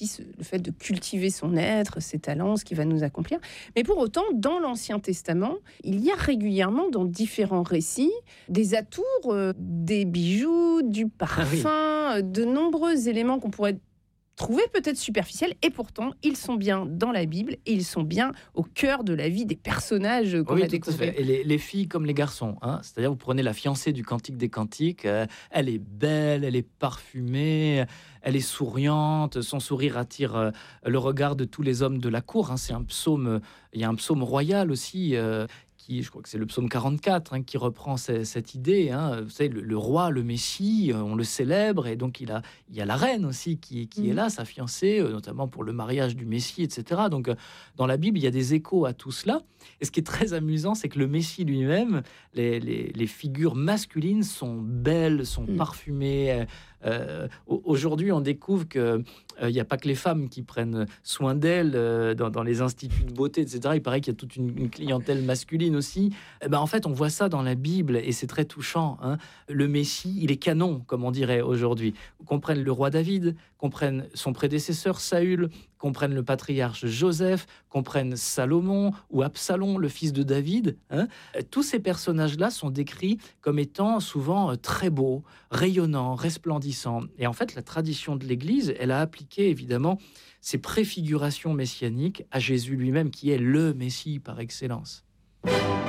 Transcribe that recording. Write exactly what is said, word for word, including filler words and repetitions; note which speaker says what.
Speaker 1: aussi ce, le fait de cultiver son être, ses talents, ce qui va nous accomplir. Mais pour autant, dans l'Ancien Testament, il y a régulièrement dans différents récits des atours, euh, des bijoux, du parfum,
Speaker 2: Ah oui.
Speaker 1: de nombreux éléments qu'on pourrait trouver peut-être superficiels, et pourtant ils sont bien dans la Bible et ils sont bien au cœur de la vie des personnages qu'on
Speaker 2: Oui,
Speaker 1: va
Speaker 2: tout à
Speaker 1: découvrir.
Speaker 2: fait. Et les, les filles comme les garçons, hein. C'est-à-dire, vous prenez la fiancée du Cantique des Cantiques, euh, elle est belle, elle est parfumée, elle est souriante, son sourire attire euh, le regard de tous les hommes de la cour, hein. C'est un psaume, euh, il y a un psaume royal aussi, euh, qui, je crois que c'est le psaume quarante-quatre, hein, qui reprend ce- cette idée, hein. Vous savez, le, le roi, le Messie, euh, on le célèbre, et donc il, a, il y a la reine aussi qui, qui est
Speaker 1: Mhm.
Speaker 2: là, sa fiancée, euh, notamment pour le mariage du Messie, et cetera. Donc, euh, dans la Bible, il y a des échos à tout cela. Et ce qui est très amusant, c'est que le Messie lui-même, les, les- les figures masculines sont belles, sont
Speaker 1: Mhm.
Speaker 2: parfumées. Euh, euh, au- aujourd'hui, on découvre que euh, il n'y a pas que les femmes qui prennent soin d'elles euh, dans, dans les instituts de beauté, et cetera. Il paraît qu'il y a toute une, une clientèle masculine aussi. Eh ben, en fait, on voit ça dans la Bible et c'est très touchant, hein. Le Messie, il est canon, comme on dirait aujourd'hui. Qu'on prenne le roi David, qu'on prenne son prédécesseur Saül, qu'on prenne le patriarche Joseph, qu'on prenne Salomon ou Absalom, le fils de David, hein. Euh, Tous ces personnages-là sont décrits comme étant souvent euh, très beaux, rayonnants, resplendissants. Et en fait, la tradition de l'Église, elle a appliqué évidemment ces préfigurations messianiques à Jésus lui-même, qui est le Messie par excellence.